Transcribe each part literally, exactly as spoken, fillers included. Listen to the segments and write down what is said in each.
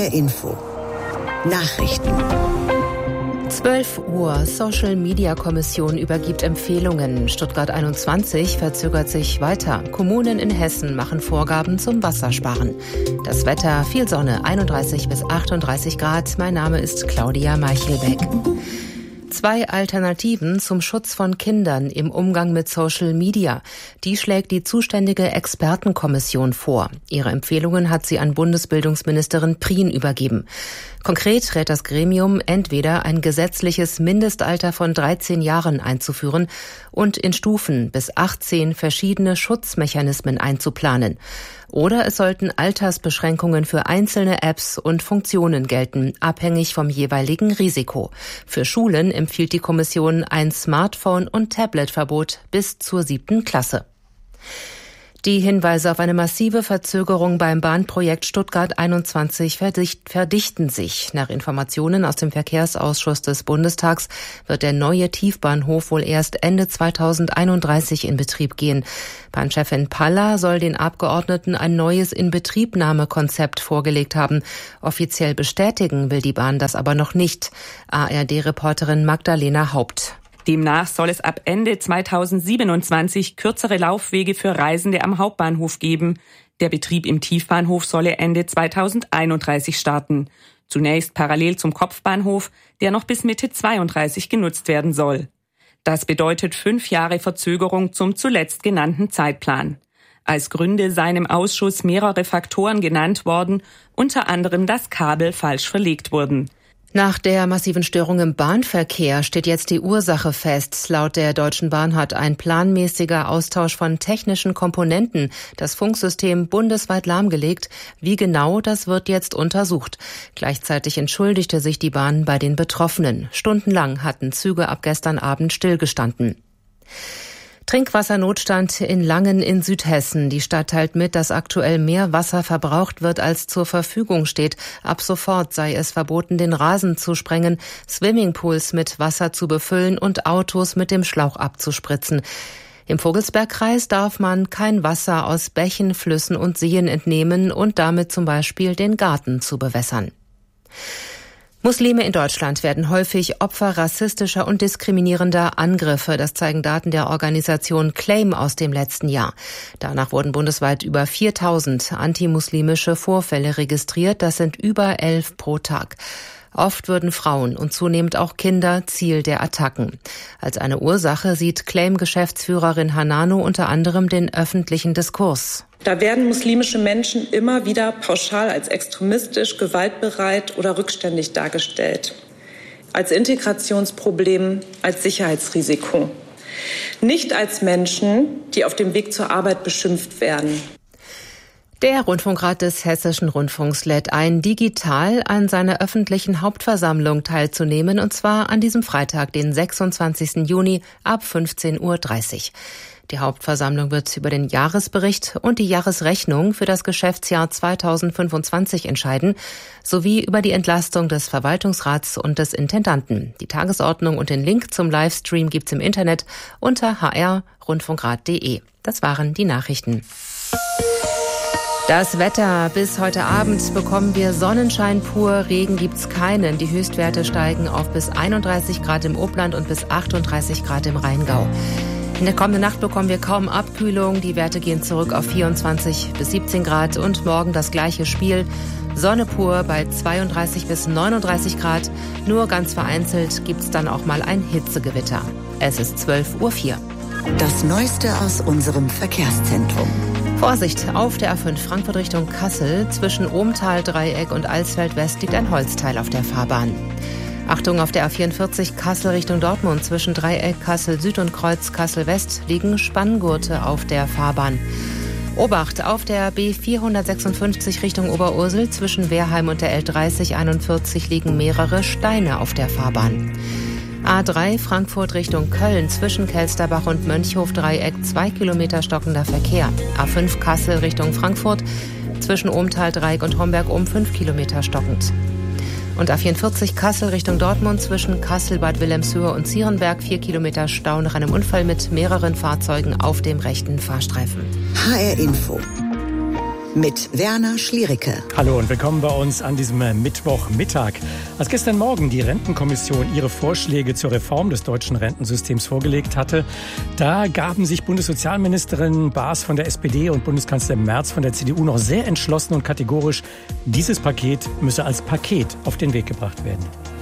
R Info Nachrichten. zwölf Uhr. Social-Media-Kommission übergibt Empfehlungen. Stuttgart einundzwanzig verzögert sich weiter. Kommunen in Hessen machen Vorgaben zum Wassersparen. Das Wetter, viel Sonne, einunddreißig bis achtunddreißig Grad. Mein Name ist Claudia Meichelbeck. Zwei Alternativen zum Schutz von Kindern im Umgang mit Social Media. Die schlägt die zuständige Expertenkommission vor. Ihre Empfehlungen hat sie an Bundesbildungsministerin Prien übergeben. Konkret rät das Gremium, entweder ein gesetzliches Mindestalter von dreizehn Jahren einzuführen und in Stufen bis achtzehn verschiedene Schutzmechanismen einzuplanen. Oder es sollten Altersbeschränkungen für einzelne Apps und Funktionen gelten, abhängig vom jeweiligen Risiko. Für Schulen empfiehlt die Kommission ein Smartphone- und Tabletverbot bis zur siebten Klasse. Die Hinweise auf eine massive Verzögerung beim Bahnprojekt Stuttgart einundzwanzig verdichten sich. Nach Informationen aus dem Verkehrsausschuss des Bundestags wird der neue Tiefbahnhof wohl erst Ende zweitausendeinunddreißig in Betrieb gehen. Bahnchefin Palla soll den Abgeordneten ein neues Inbetriebnahmekonzept vorgelegt haben. Offiziell bestätigen will die Bahn das aber noch nicht. A R D-Reporterin Magdalena Haupt. Demnach soll es ab Ende zweitausendsiebenundzwanzig kürzere Laufwege für Reisende am Hauptbahnhof geben. Der Betrieb im Tiefbahnhof solle Ende zweitausendeinunddreißig starten. Zunächst parallel zum Kopfbahnhof, der noch bis Mitte zweiunddreißig genutzt werden soll. Das bedeutet fünf Jahre Verzögerung zum zuletzt genannten Zeitplan. Als Gründe seien im Ausschuss mehrere Faktoren genannt worden, unter anderem, dass Kabel falsch verlegt wurden. Nach der massiven Störung im Bahnverkehr steht jetzt die Ursache fest. Laut der Deutschen Bahn hat ein planmäßiger Austausch von technischen Komponenten das Funksystem bundesweit lahmgelegt. Wie genau, das wird jetzt untersucht. Gleichzeitig entschuldigte sich die Bahn bei den Betroffenen. Stundenlang hatten Züge ab gestern Abend stillgestanden. Trinkwassernotstand in Langen in Südhessen. Die Stadt teilt mit, dass aktuell mehr Wasser verbraucht wird, als zur Verfügung steht. Ab sofort sei es verboten, den Rasen zu sprengen, Swimmingpools mit Wasser zu befüllen und Autos mit dem Schlauch abzuspritzen. Im Vogelsbergkreis darf man kein Wasser aus Bächen, Flüssen und Seen entnehmen und damit zum Beispiel den Garten zu bewässern. Muslime in Deutschland werden häufig Opfer rassistischer und diskriminierender Angriffe. Das zeigen Daten der Organisation Claim aus dem letzten Jahr. Danach wurden bundesweit über viertausend antimuslimische Vorfälle registriert. Das sind über elf pro Tag. Oft würden Frauen und zunehmend auch Kinder Ziel der Attacken. Als eine Ursache sieht Claim-Geschäftsführerin Hanano unter anderem den öffentlichen Diskurs. Da werden muslimische Menschen immer wieder pauschal als extremistisch, gewaltbereit oder rückständig dargestellt. Als Integrationsproblem, als Sicherheitsrisiko. Nicht als Menschen, die auf dem Weg zur Arbeit beschimpft werden. Der Rundfunkrat des Hessischen Rundfunks lädt ein, digital an seiner öffentlichen Hauptversammlung teilzunehmen, und zwar an diesem Freitag, den sechsundzwanzigsten Juni ab fünfzehn Uhr dreißig. Die Hauptversammlung wird über den Jahresbericht und die Jahresrechnung für das Geschäftsjahr zweitausendfünfundzwanzig entscheiden, sowie über die Entlastung des Verwaltungsrats und des Intendanten. Die Tagesordnung und den Link zum Livestream gibt's im Internet unter h r rundfunkrat punkt d e. Das waren die Nachrichten. Das Wetter. Bis heute Abend bekommen wir Sonnenschein pur, Regen gibt's keinen. Die Höchstwerte steigen auf bis einunddreißig Grad im Oberland und bis achtunddreißig Grad im Rheingau. In der kommenden Nacht bekommen wir kaum Abkühlung. Die Werte gehen zurück auf vierundzwanzig bis siebzehn Grad und morgen das gleiche Spiel. Sonne pur bei zweiunddreißig bis neununddreißig Grad. Nur ganz vereinzelt gibt's dann auch mal ein Hitzegewitter. Es ist zwölf Uhr vier. Das Neueste aus unserem Verkehrszentrum. Vorsicht, auf der A fünf Frankfurt Richtung Kassel. Zwischen Ohmtal-Dreieck und Alsfeld-West liegt ein Holzteil auf der Fahrbahn. Achtung, auf der A vierundvierzig Kassel Richtung Dortmund. Zwischen Dreieck, Kassel Süd und Kreuz Kassel West liegen Spanngurte auf der Fahrbahn. Obacht, auf der B vierhundertsechsundfünfzig Richtung Oberursel. Zwischen Wehrheim und der L dreißig einundvierzig liegen mehrere Steine auf der Fahrbahn. A drei Frankfurt Richtung Köln, zwischen Kelsterbach und Mönchhof-Dreieck zwei Kilometer stockender Verkehr. A fünf Kassel Richtung Frankfurt, zwischen Ohmtal-Dreieck und Homberg um fünf Kilometer stockend. Und A vierundvierzig Kassel Richtung Dortmund, zwischen Kassel, Bad Wilhelmshöhe und Zierenberg vier Kilometer Stau nach einem Unfall mit mehreren Fahrzeugen auf dem rechten Fahrstreifen. H R Info mit Werner Schliericke. Hallo und willkommen bei uns an diesem Mittwochmittag. Als gestern Morgen die Rentenkommission ihre Vorschläge zur Reform des deutschen Rentensystems vorgelegt hatte, da gaben sich Bundessozialministerin Baas von der S P D und Bundeskanzler Merz von der C D U noch sehr entschlossen und kategorisch, dieses Paket müsse als Paket auf den Weg gebracht werden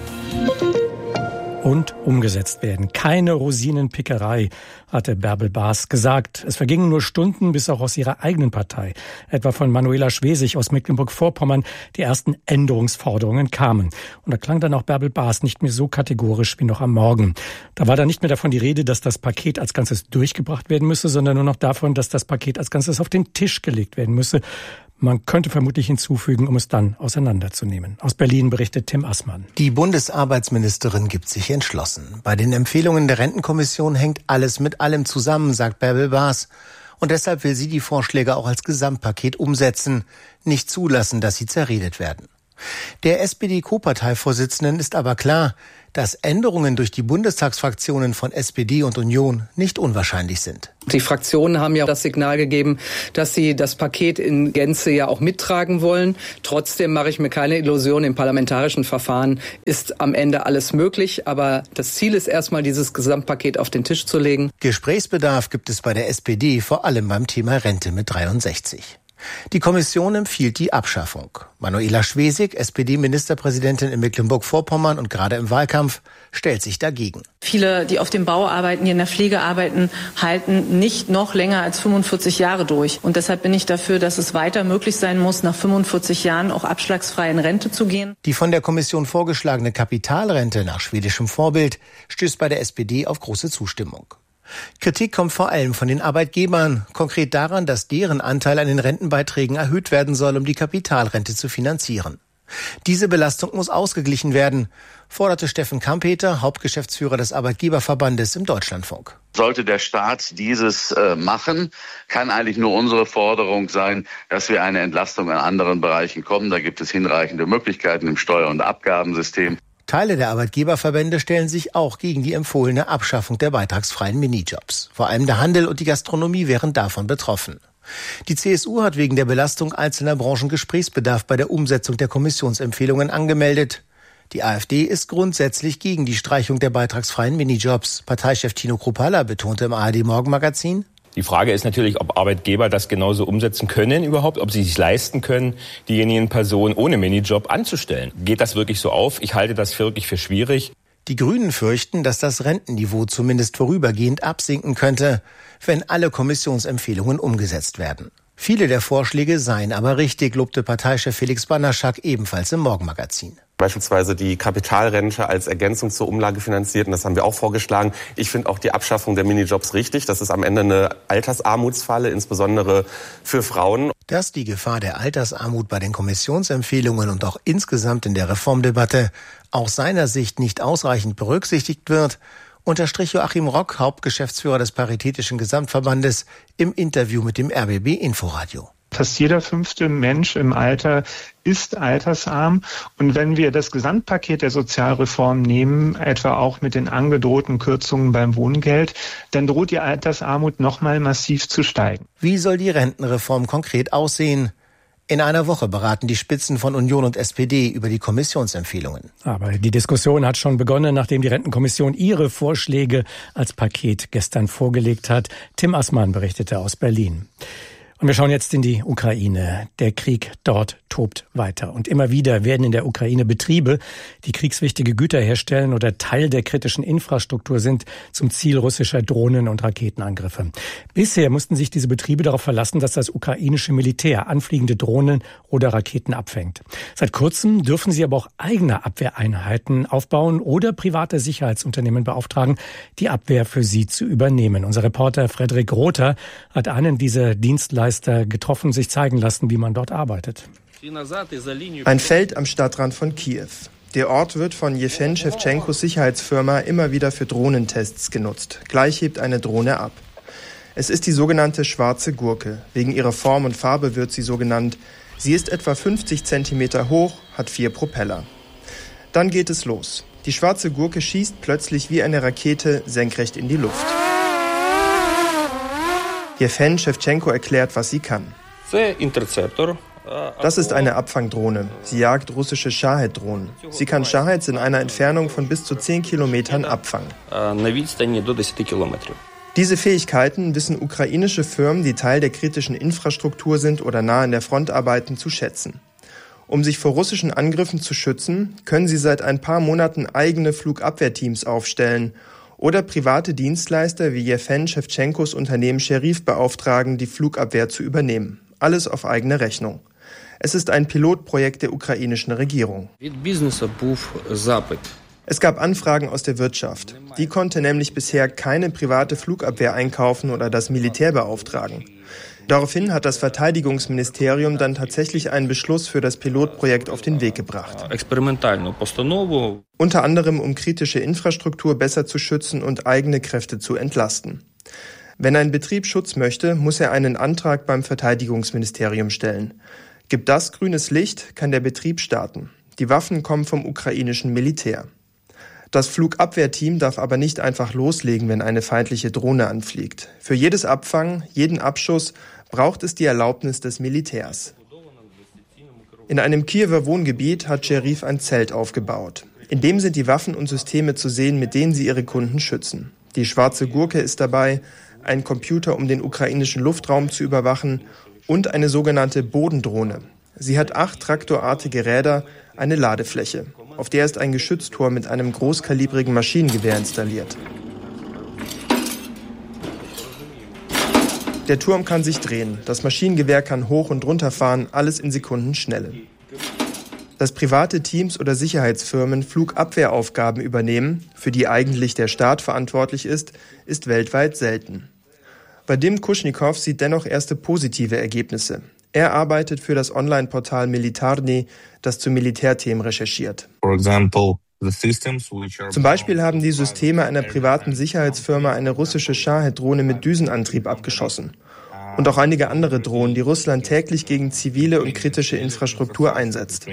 und umgesetzt werden. Keine Rosinenpickerei, hatte Bärbel Baas gesagt. Es vergingen nur Stunden, bis auch aus ihrer eigenen Partei, etwa von Manuela Schwesig aus Mecklenburg-Vorpommern, die ersten Änderungsforderungen kamen. Und da klang dann auch Bärbel Baas nicht mehr so kategorisch wie noch am Morgen. Da war dann nicht mehr davon die Rede, dass das Paket als Ganzes durchgebracht werden müsse, sondern nur noch davon, dass das Paket als Ganzes auf den Tisch gelegt werden müsse. Man könnte vermutlich hinzufügen, um es dann auseinanderzunehmen. Aus Berlin berichtet Tim Assmann. Die Bundesarbeitsministerin gibt sich entschlossen. Bei den Empfehlungen der Rentenkommission hängt alles mit allem zusammen, sagt Bärbel Baas. Und deshalb will sie die Vorschläge auch als Gesamtpaket umsetzen, nicht zulassen, dass sie zerredet werden. Der S P D-Co-Parteivorsitzenden ist aber klar, dass Änderungen durch die Bundestagsfraktionen von S P D und Union nicht unwahrscheinlich sind. Die Fraktionen haben ja das Signal gegeben, dass sie das Paket in Gänze ja auch mittragen wollen. Trotzdem mache ich mir keine Illusion, im parlamentarischen Verfahren ist am Ende alles möglich. Aber das Ziel ist erstmal, dieses Gesamtpaket auf den Tisch zu legen. Gesprächsbedarf gibt es bei der S P D vor allem beim Thema Rente mit dreiundsechzig. Die Kommission empfiehlt die Abschaffung. Manuela Schwesig, S P D-Ministerpräsidentin in Mecklenburg-Vorpommern und gerade im Wahlkampf, stellt sich dagegen. Viele, die auf dem Bau arbeiten, die in der Pflege arbeiten, halten nicht noch länger als fünfundvierzig Jahre durch. Und deshalb bin ich dafür, dass es weiter möglich sein muss, nach fünfundvierzig Jahren auch abschlagsfrei in Rente zu gehen. Die von der Kommission vorgeschlagene Kapitalrente nach schwedischem Vorbild stößt bei der S P D auf große Zustimmung. Kritik kommt vor allem von den Arbeitgebern, konkret daran, dass deren Anteil an den Rentenbeiträgen erhöht werden soll, um die Kapitalrente zu finanzieren. Diese Belastung muss ausgeglichen werden, forderte Steffen Kampeter, Hauptgeschäftsführer des Arbeitgeberverbandes im Deutschlandfunk. Sollte der Staat dieses äh, machen, kann eigentlich nur unsere Forderung sein, dass wir eine Entlastung an anderen Bereichen kommen. Da gibt es hinreichende Möglichkeiten im Steuer- und Abgabensystem. Teile der Arbeitgeberverbände stellen sich auch gegen die empfohlene Abschaffung der beitragsfreien Minijobs. Vor allem der Handel und die Gastronomie wären davon betroffen. Die C S U hat wegen der Belastung einzelner Branchen Gesprächsbedarf bei der Umsetzung der Kommissionsempfehlungen angemeldet. Die AfD ist grundsätzlich gegen die Streichung der beitragsfreien Minijobs. Parteichef Tino Kruppalla betonte im A R D-Morgenmagazin: Die Frage ist natürlich, ob Arbeitgeber das genauso umsetzen können überhaupt, ob sie sich leisten können, diejenigen Personen ohne Minijob anzustellen. Geht das wirklich so auf? Ich halte das wirklich für schwierig. Die Grünen fürchten, dass das Rentenniveau zumindest vorübergehend absinken könnte, wenn alle Kommissionsempfehlungen umgesetzt werden. Viele der Vorschläge seien aber richtig, lobte Parteichef Felix Banderschak ebenfalls im Morgenmagazin. Beispielsweise die Kapitalrente als Ergänzung zur Umlage finanziert, und das haben wir auch vorgeschlagen. Ich finde auch die Abschaffung der Minijobs richtig. Das ist am Ende eine Altersarmutsfalle, insbesondere für Frauen. Dass die Gefahr der Altersarmut bei den Kommissionsempfehlungen und auch insgesamt in der Reformdebatte aus seiner Sicht nicht ausreichend berücksichtigt wird, unterstrich Joachim Rock, Hauptgeschäftsführer des Paritätischen Gesamtverbandes, im Interview mit dem R B B Inforadio. Fast jeder fünfte Mensch im Alter ist altersarm. Und wenn wir das Gesamtpaket der Sozialreform nehmen, etwa auch mit den angedrohten Kürzungen beim Wohngeld, dann droht die Altersarmut nochmal massiv zu steigen. Wie soll die Rentenreform konkret aussehen? In einer Woche beraten die Spitzen von Union und S P D über die Kommissionsempfehlungen. Aber die Diskussion hat schon begonnen, nachdem die Rentenkommission ihre Vorschläge als Paket gestern vorgelegt hat. Tim Assmann berichtete aus Berlin. Und wir schauen jetzt in die Ukraine. Der Krieg dort tobt weiter. Und immer wieder werden in der Ukraine Betriebe, die kriegswichtige Güter herstellen oder Teil der kritischen Infrastruktur sind, zum Ziel russischer Drohnen- und Raketenangriffe. Bisher mussten sich diese Betriebe darauf verlassen, dass das ukrainische Militär anfliegende Drohnen oder Raketen abfängt. Seit kurzem dürfen sie aber auch eigene Abwehreinheiten aufbauen oder private Sicherheitsunternehmen beauftragen, die Abwehr für sie zu übernehmen. Unser Reporter Frederik Rother hat einen dieser Dienstleister getroffen, sich zeigen lassen, wie man dort arbeitet. Ein Feld am Stadtrand von Kiew. Der Ort wird von Jewgen Schewtschenkos Sicherheitsfirma immer wieder für Drohnentests genutzt. Gleich hebt eine Drohne ab. Es ist die sogenannte schwarze Gurke. Wegen ihrer Form und Farbe wird sie so genannt. Sie ist etwa fünfzig Zentimeter hoch, hat vier Propeller. Dann geht es los. Die schwarze Gurke schießt plötzlich wie eine Rakete senkrecht in die Luft. Jewgen Schewtschenko erklärt, was sie kann. Das ist eine Abfangdrohne. Sie jagt russische Shahed-Drohnen. Sie kann Shaheds in einer Entfernung von bis zu zehn Kilometern abfangen. Diese Fähigkeiten wissen ukrainische Firmen, die Teil der kritischen Infrastruktur sind oder nah an der Front arbeiten, zu schätzen. Um sich vor russischen Angriffen zu schützen, können sie seit ein paar Monaten eigene Flugabwehrteams aufstellen oder private Dienstleister wie Jewgen Schewtschenkos Unternehmen Scherif beauftragen, die Flugabwehr zu übernehmen. Alles auf eigene Rechnung. Es ist ein Pilotprojekt der ukrainischen Regierung. Es gab Anfragen aus der Wirtschaft. Die konnte nämlich bisher keine private Flugabwehr einkaufen oder das Militär beauftragen. Daraufhin hat das Verteidigungsministerium dann tatsächlich einen Beschluss für das Pilotprojekt auf den Weg gebracht. Unter anderem, um kritische Infrastruktur besser zu schützen und eigene Kräfte zu entlasten. Wenn ein Betrieb Schutz möchte, muss er einen Antrag beim Verteidigungsministerium stellen. Gibt das grünes Licht, kann der Betrieb starten. Die Waffen kommen vom ukrainischen Militär. Das Flugabwehrteam darf aber nicht einfach loslegen, wenn eine feindliche Drohne anfliegt. Für jedes Abfangen, jeden Abschuss braucht es die Erlaubnis des Militärs. In einem Kiewer Wohngebiet hat Scherif ein Zelt aufgebaut. In dem sind die Waffen und Systeme zu sehen, mit denen sie ihre Kunden schützen. Die schwarze Gurke ist dabei, ein Computer, um den ukrainischen Luftraum zu überwachen, und eine sogenannte Bodendrohne. Sie hat acht traktorartige Räder, eine Ladefläche. Auf der ist ein Geschütztor mit einem großkalibrigen Maschinengewehr installiert. Der Turm kann sich drehen, das Maschinengewehr kann hoch und runter fahren, alles in Sekundenschnelle. Dass private Teams oder Sicherheitsfirmen Flugabwehraufgaben übernehmen, für die eigentlich der Staat verantwortlich ist, ist weltweit selten. Vadim Kuschnikow sieht dennoch erste positive Ergebnisse. Er arbeitet für das Online-Portal Militarny, das zu Militärthemen recherchiert. Zum Beispiel haben die Systeme einer privaten Sicherheitsfirma eine russische Shahed-Drohne mit Düsenantrieb abgeschossen. Und auch einige andere Drohnen, die Russland täglich gegen zivile und kritische Infrastruktur einsetzt.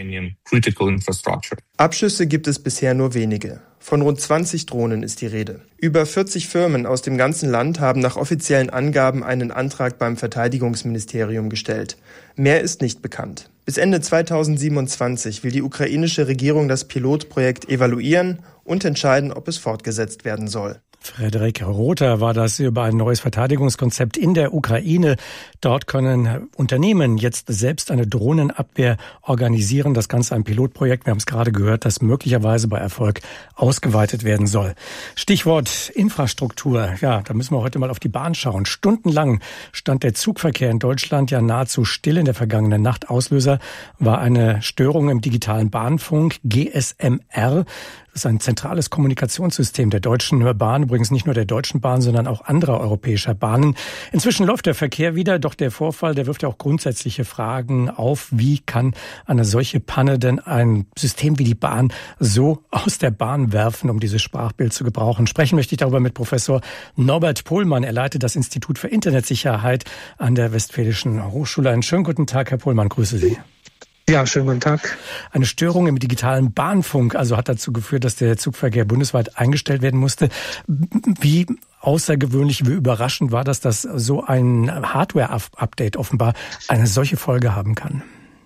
Abschüsse gibt es bisher nur wenige. Von rund zwanzig Drohnen ist die Rede. Über vierzig Firmen aus dem ganzen Land haben nach offiziellen Angaben einen Antrag beim Verteidigungsministerium gestellt. Mehr ist nicht bekannt. Bis Ende zweitausendsiebenundzwanzig will die ukrainische Regierung das Pilotprojekt evaluieren und entscheiden, ob es fortgesetzt werden soll. Frederik Rother war das über ein neues Verteidigungskonzept in der Ukraine. Dort können Unternehmen jetzt selbst eine Drohnenabwehr organisieren. Das Ganze ein Pilotprojekt. Wir haben es gerade gehört, das möglicherweise bei Erfolg ausgeweitet werden soll. Stichwort Infrastruktur. Ja, da müssen wir heute mal auf die Bahn schauen. Stundenlang stand der Zugverkehr in Deutschland ja nahezu still in der vergangenen Nacht. Auslöser war eine Störung im digitalen Bahnfunk, G S M R. Das ist ein zentrales Kommunikationssystem der Deutschen Bahn, übrigens nicht nur der Deutschen Bahn, sondern auch anderer europäischer Bahnen. Inzwischen läuft der Verkehr wieder, doch der Vorfall, der wirft ja auch grundsätzliche Fragen auf. Wie kann eine solche Panne denn ein System wie die Bahn so aus der Bahn werfen, um dieses Sprachbild zu gebrauchen? Sprechen möchte ich darüber mit Professor Norbert Pohlmann. Er leitet das Institut für Internetsicherheit an der Westfälischen Hochschule. Einen schönen guten Tag, Herr Pohlmann, grüße Sie. Ja, schönen guten Tag. Eine Störung im digitalen Bahnfunk, also hat dazu geführt, dass der Zugverkehr bundesweit eingestellt werden musste. Wie außergewöhnlich, wie überraschend war das, dass so ein Hardware-Update offenbar eine solche Folge haben kann?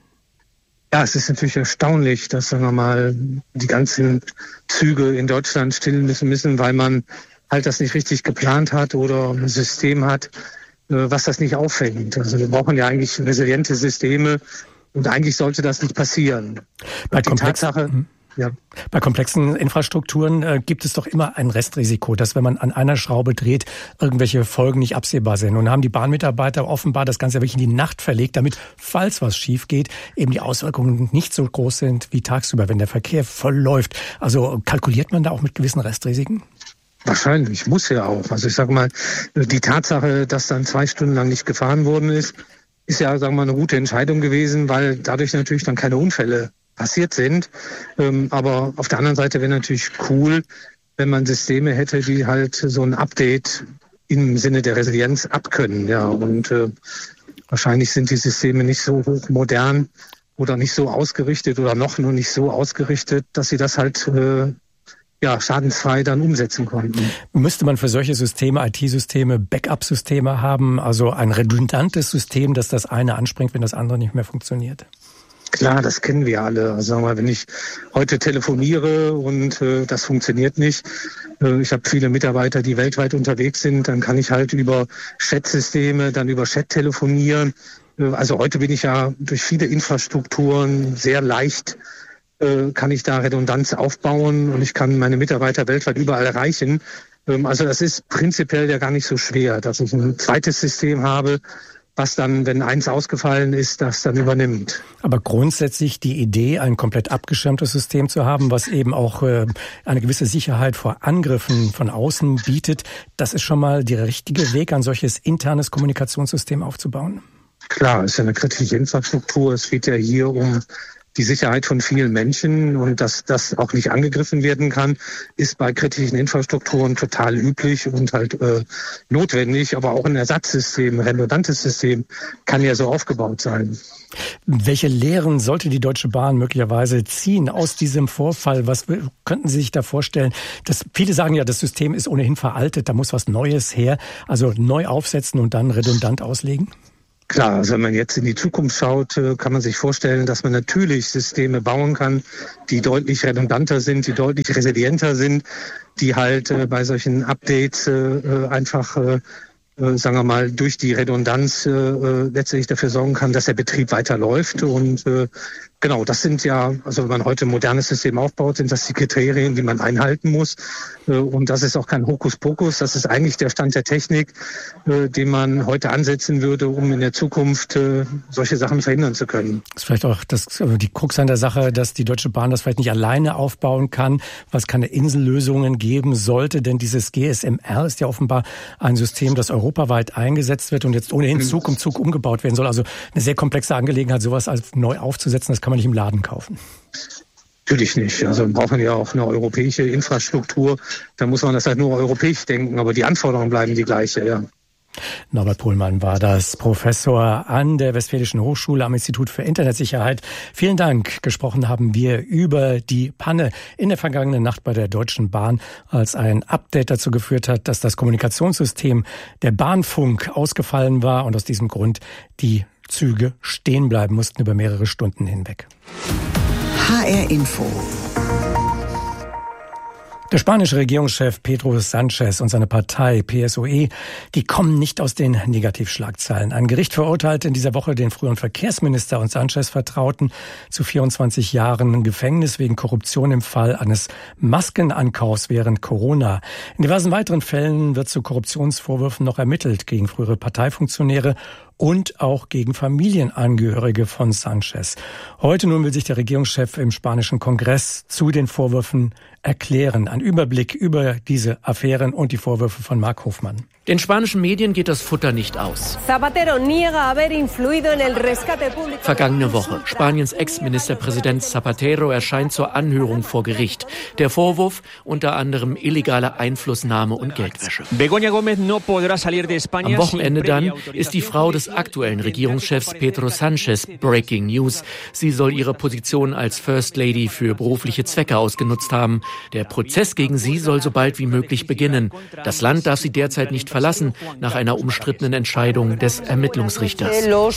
Ja, es ist natürlich erstaunlich, dass, sagen wir mal, die ganzen Züge in Deutschland still müssen müssen, weil man halt das nicht richtig geplant hat oder ein System hat, was das nicht auffängt. Also wir brauchen ja eigentlich resiliente Systeme. Und eigentlich sollte das nicht passieren. Bei, Komplex, Tatsache, ja. Bei komplexen Infrastrukturen äh, gibt es doch immer ein Restrisiko, dass wenn man an einer Schraube dreht, irgendwelche Folgen nicht absehbar sind. Und haben die Bahnmitarbeiter offenbar das Ganze wirklich in die Nacht verlegt, damit, falls was schief geht, eben die Auswirkungen nicht so groß sind wie tagsüber, wenn der Verkehr voll läuft. Also kalkuliert man da auch mit gewissen Restrisiken? Wahrscheinlich, muss ja auch. Also ich sage mal, die Tatsache, dass dann zwei Stunden lang nicht gefahren worden ist, ist ja, sagen wir mal, eine gute Entscheidung gewesen, weil dadurch natürlich dann keine Unfälle passiert sind. Ähm, aber auf der anderen Seite wäre natürlich cool, wenn man Systeme hätte, die halt so ein Update im Sinne der Resilienz abkönnen. Ja, und äh, wahrscheinlich sind die Systeme nicht so hochmodern oder nicht so ausgerichtet oder noch nur nicht so ausgerichtet, dass sie das halt äh, ja, schadensfrei dann umsetzen konnten. Müsste man für solche Systeme, I T-Systeme, Backup-Systeme haben, also ein redundantes System, dass das eine anspringt, wenn das andere nicht mehr funktioniert? Klar, das kennen wir alle. Also sagen wir mal, wenn ich heute telefoniere und äh, das funktioniert nicht, äh, ich habe viele Mitarbeiter, die weltweit unterwegs sind, dann kann ich halt über Chat-Systeme, dann über Chat telefonieren. Äh, also heute bin ich ja durch viele Infrastrukturen sehr leicht, äh, kann ich da Redundanz aufbauen und ich kann meine Mitarbeiter weltweit überall erreichen. Ähm, also das ist prinzipiell ja gar nicht so schwer, dass ich ein zweites System habe, was dann, wenn eins ausgefallen ist, das dann übernimmt. Aber grundsätzlich die Idee, ein komplett abgeschirmtes System zu haben, was eben auch äh, eine gewisse Sicherheit vor Angriffen von außen bietet, das ist schon mal der richtige Weg, ein solches internes Kommunikationssystem aufzubauen? Klar, es ist ja eine kritische Infrastruktur. Es geht ja hier um die Sicherheit von vielen Menschen und dass das auch nicht angegriffen werden kann, ist bei kritischen Infrastrukturen total üblich und halt äh, notwendig. Aber auch ein Ersatzsystem, ein redundantes System kann ja so aufgebaut sein. Welche Lehren sollte die Deutsche Bahn möglicherweise ziehen aus diesem Vorfall? Was könnten Sie sich da vorstellen? Das, viele sagen ja, das System ist ohnehin veraltet, da muss was Neues her. Also neu aufsetzen und dann redundant auslegen? Klar, also wenn man jetzt in die Zukunft schaut, kann man sich vorstellen, dass man natürlich Systeme bauen kann, die deutlich redundanter sind, die deutlich resilienter sind, die halt äh, bei solchen Updates äh, einfach, äh, äh, sagen wir mal, durch die Redundanz äh, letztendlich dafür sorgen kann, dass der Betrieb weiterläuft. Und äh, genau, das sind ja, also wenn man heute ein modernes System aufbaut, sind das die Kriterien, die man einhalten muss. Und das ist auch kein Hokuspokus, das ist eigentlich der Stand der Technik, den man heute ansetzen würde, um in der Zukunft solche Sachen verhindern zu können. Das ist vielleicht auch das, die Krux an der Sache, dass die Deutsche Bahn das vielleicht nicht alleine aufbauen kann, weil es keine Insellösungen geben sollte, denn dieses G S M R ist ja offenbar ein System, das europaweit eingesetzt wird und jetzt ohnehin Zug um Zug umgebaut werden soll. Also eine sehr komplexe Angelegenheit, sowas als neu aufzusetzen, das kann man nicht im Laden kaufen. Natürlich nicht. Also wir brauchen ja auch eine europäische Infrastruktur. Da muss man das halt nur europäisch denken, aber die Anforderungen bleiben die gleiche, ja. Norbert Pohlmann war das, Professor an der Westfälischen Hochschule am Institut für Internetsicherheit. Vielen Dank. Gesprochen haben wir über die Panne in der vergangenen Nacht bei der Deutschen Bahn, als ein Update dazu geführt hat, dass das Kommunikationssystem der Bahnfunk ausgefallen war und aus diesem Grund die Züge stehen bleiben mussten über mehrere Stunden hinweg. H R Info. Der spanische Regierungschef Pedro Sánchez und seine Partei P S O E, die kommen nicht aus den Negativschlagzeilen. Ein Gericht verurteilte in dieser Woche den früheren Verkehrsminister und Sánchez-Vertrauten zu vierundzwanzig Jahren Gefängnis wegen Korruption im Fall eines Maskenankaufs während Corona. In diversen weiteren Fällen wird zu Korruptionsvorwürfen noch ermittelt gegen frühere Parteifunktionäre und auch gegen Familienangehörige von Sánchez. Heute nun will sich der Regierungschef im spanischen Kongress zu den Vorwürfen erklären. Ein Überblick über diese Affären und die Vorwürfe von Marc Hofmann. Den spanischen Medien geht das Futter nicht aus. Vergangene Woche. Spaniens Ex-Ministerpräsident Zapatero erscheint zur Anhörung vor Gericht. Der Vorwurf unter anderem illegale Einflussnahme und Geldwäsche. Am Wochenende dann ist die Frau des aktuellen Regierungschefs Pedro Sánchez Breaking News. Sie soll ihre Position als First Lady für berufliche Zwecke ausgenutzt haben. Der Prozess gegen sie soll so bald wie möglich beginnen. Das Land darf sie derzeit nicht verlassen, nach einer umstrittenen Entscheidung des Ermittlungsrichters.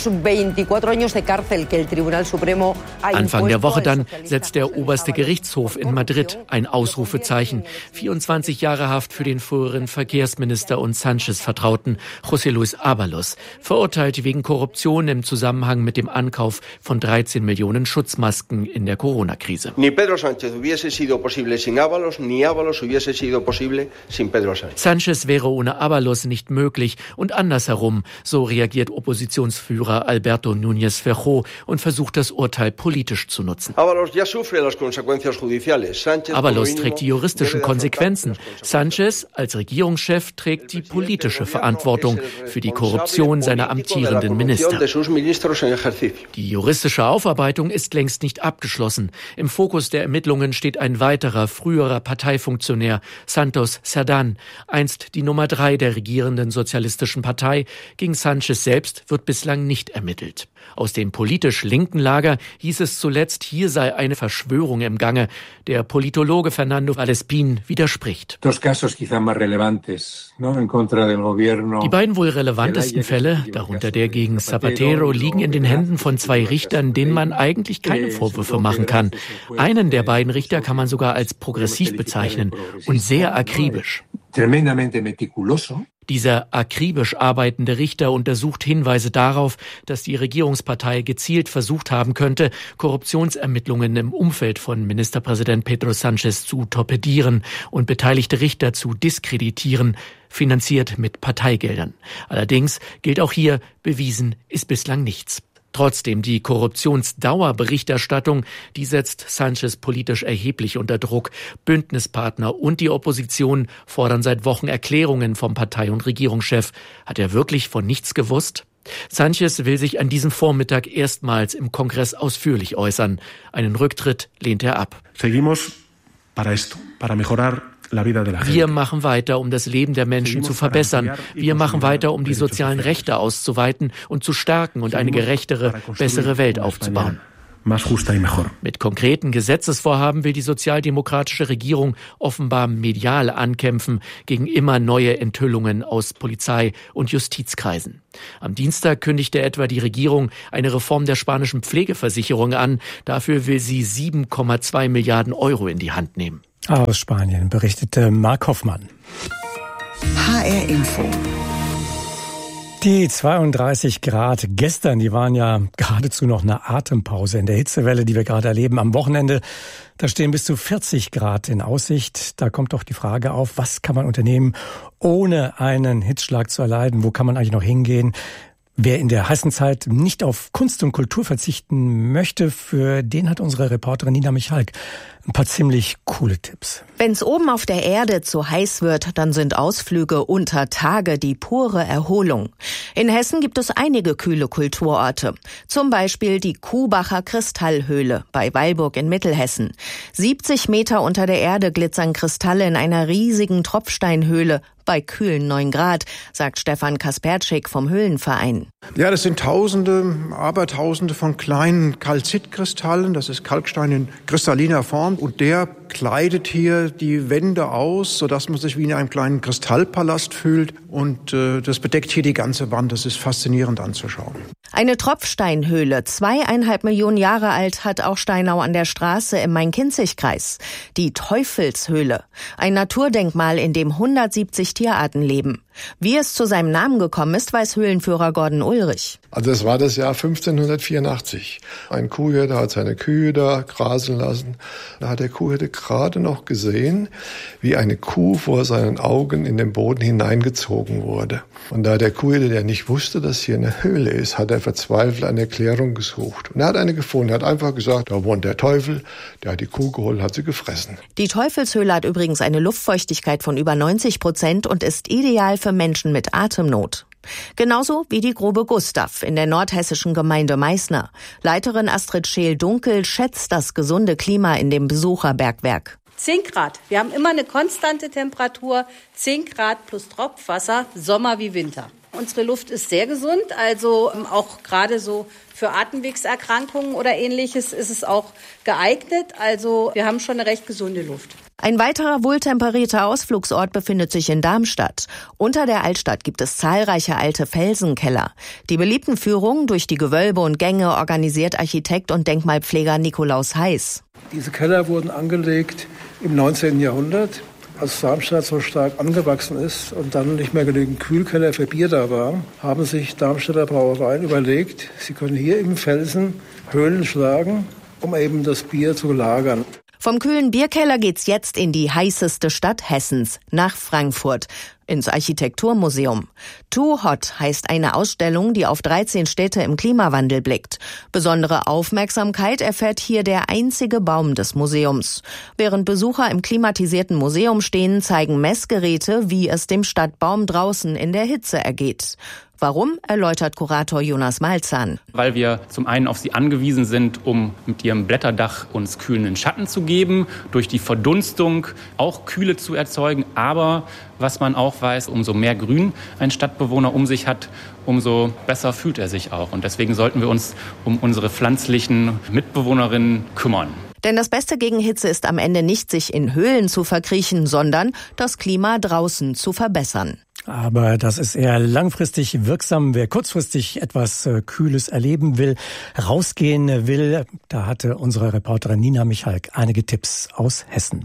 Anfang der Woche dann setzt der oberste Gerichtshof in Madrid ein Ausrufezeichen. vierundzwanzig Jahre Haft für den früheren Verkehrsminister und Sánchez-Vertrauten José Luis Ábalos, verurteilt wegen Korruption im Zusammenhang mit dem Ankauf von dreizehn Millionen Schutzmasken in der Corona-Krise. Ni Pedro Sánchez hubiese sido posible sin Ábalos, ni Ábalos hubiese sido posible sin Pedro Sánchez. Sánchez wäre ohne Ábalos nicht möglich und andersherum, so reagiert Oppositionsführer Alberto Núñez Feijóo und versucht das Urteil politisch zu nutzen. Ábalos trägt die juristischen Konsequenzen. Sánchez als Regierungschef trägt die politische Verantwortung für die Korruption seiner amtierenden Minister. Die juristische Aufarbeitung ist längst nicht abgeschlossen. Im Fokus der Ermittlungen steht ein weiterer früherer Parteifunktionär, Santos Cerdán, einst die Nummer drei der regierenden Sozialistischen Partei. Gegen Sanchez selbst wird bislang nicht ermittelt. Aus dem politisch linken Lager hieß es zuletzt, hier sei eine Verschwörung im Gange. Der Politologe Fernando Vallespín widerspricht. Die beiden wohl relevantesten Fälle, darunter der gegen Zapatero, liegen in den Händen von zwei Richtern, denen man eigentlich keine Vorwürfe machen kann. Einen der beiden Richter kann man sogar als progressiv bezeichnen und sehr akribisch. Dieser akribisch arbeitende Richter untersucht Hinweise darauf, dass die Regierungspartei gezielt versucht haben könnte, Korruptionsermittlungen im Umfeld von Ministerpräsident Pedro Sanchez zu torpedieren und beteiligte Richter zu diskreditieren, finanziert mit Parteigeldern. Allerdings gilt auch hier, bewiesen ist bislang nichts. Trotzdem, die Korruptionsdauerberichterstattung, die setzt Sanchez politisch erheblich unter Druck. Bündnispartner und die Opposition fordern seit Wochen Erklärungen vom Partei- und Regierungschef. Hat er wirklich von nichts gewusst? Sanchez will sich an diesem Vormittag erstmals im Kongress ausführlich äußern. Einen Rücktritt lehnt er ab. Seguimos para esto, para mejorar. Wir machen weiter, um das Leben der Menschen zu verbessern. Wir machen weiter, um die sozialen Rechte auszuweiten und zu stärken und eine gerechtere, bessere Welt aufzubauen. Mit konkreten Gesetzesvorhaben will die sozialdemokratische Regierung offenbar medial ankämpfen gegen immer neue Enthüllungen aus Polizei- und Justizkreisen. Am Dienstag kündigte etwa die Regierung eine Reform der spanischen Pflegeversicherung an. Dafür will sie sieben Komma zwei Milliarden Euro in die Hand nehmen. Aus Spanien berichtete Mark Hoffmann. H R Info. Die zweiunddreißig Grad gestern, die waren ja geradezu noch eine Atempause in der Hitzewelle, die wir gerade erleben. Am Wochenende, da stehen bis zu vierzig Grad in Aussicht. Da kommt doch die Frage auf, was kann man unternehmen, ohne einen Hitzschlag zu erleiden? Wo kann man eigentlich noch hingehen? Wer in der heißen Zeit nicht auf Kunst und Kultur verzichten möchte, für den hat unsere Reporterin Nina Michalk ein paar ziemlich coole Tipps. Wenn's oben auf der Erde zu heiß wird, dann sind Ausflüge unter Tage die pure Erholung. In Hessen gibt es einige kühle Kulturorte. Zum Beispiel die Kuhbacher Kristallhöhle bei Weilburg in Mittelhessen. siebzig Meter unter der Erde glitzern Kristalle in einer riesigen Tropfsteinhöhle bei kühlen neun Grad, sagt Stefan Kasperczyk vom Höhlenverein. Ja, das sind Tausende, Abertausende von kleinen Kalzitkristallen. Das ist Kalkstein in kristalliner Form. Und der kleidet hier die Wände aus, sodass man sich wie in einem kleinen Kristallpalast fühlt. Und äh, das bedeckt hier die ganze Wand. Das ist faszinierend anzuschauen. Eine Tropfsteinhöhle, zweieinhalb Millionen Jahre alt, hat auch Steinau an der Straße im Main-Kinzig-Kreis. Die Teufelshöhle, ein Naturdenkmal, in dem hundertsiebzig Tierarten leben. Wie es zu seinem Namen gekommen ist, weiß Höhlenführer Gordon Ulrich. Also es war das Jahr fünfzehnhundertvierundachtzig. Ein Kuhhirte hat seine Kühe da grasen lassen. Da hat der Kuhhirte gerade noch gesehen, wie eine Kuh vor seinen Augen in den Boden hineingezogen wurde. Und da der Kuhhirte, der nicht wusste, dass hier eine Höhle ist, hat er verzweifelt eine Erklärung gesucht. Und er hat eine gefunden. Er hat einfach gesagt, da wohnt der Teufel. Der hat die Kuh geholt, hat sie gefressen. Die Teufelshöhle hat übrigens eine Luftfeuchtigkeit von über neunzig Prozent und ist ideal für Menschen mit Atemnot. Genauso wie die Grube Gustav in der nordhessischen Gemeinde Meißner. Leiterin Astrid Scheel-Dunkel schätzt das gesunde Klima in dem Besucherbergwerk. zehn Grad. Wir haben immer eine konstante Temperatur, zehn Grad plus Tropfwasser, Sommer wie Winter. Unsere Luft ist sehr gesund, also auch gerade so für Atemwegserkrankungen oder Ähnliches ist es auch geeignet. Also wir haben schon eine recht gesunde Luft. Ein weiterer wohltemperierter Ausflugsort befindet sich in Darmstadt. Unter der Altstadt gibt es zahlreiche alte Felsenkeller. Die beliebten Führungen durch die Gewölbe und Gänge organisiert Architekt und Denkmalpfleger Nikolaus Heiß. Diese Keller wurden angelegt im neunzehnten Jahrhundert, als Darmstadt so stark angewachsen ist und dann nicht mehr genügend Kühlkeller für Bier da war, haben sich Darmstädter Brauereien überlegt, sie können hier im Felsen Höhlen schlagen, um eben das Bier zu lagern. Vom kühlen Bierkeller geht's jetzt in die heißeste Stadt Hessens, nach Frankfurt, ins Architekturmuseum. Too Hot heißt eine Ausstellung, die auf dreizehn Städte im Klimawandel blickt. Besondere Aufmerksamkeit erfährt hier der einzige Baum des Museums. Während Besucher im klimatisierten Museum stehen, zeigen Messgeräte, wie es dem Stadtbaum draußen in der Hitze ergeht. Warum, erläutert Kurator Jonas Malzahn. Weil wir zum einen auf sie angewiesen sind, um mit ihrem Blätterdach uns kühlenden Schatten zu geben, durch die Verdunstung auch Kühle zu erzeugen. Aber was man auch weiß, umso mehr Grün ein Stadtbewohner um sich hat, umso besser fühlt er sich auch. Und deswegen sollten wir uns um unsere pflanzlichen Mitbewohnerinnen kümmern. Denn das Beste gegen Hitze ist am Ende nicht, sich in Höhlen zu verkriechen, sondern das Klima draußen zu verbessern. Aber das ist eher langfristig wirksam. Wer kurzfristig etwas äh, Kühles erleben will, rausgehen will, da hatte unsere Reporterin Nina Michalk einige Tipps aus Hessen.